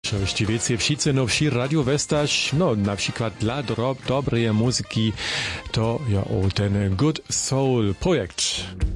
Oczywiście wiecie, wszyscy nowsi radio westaż, no na przykład dla dobrej muzyki, to ja o ten Good Soul projekt.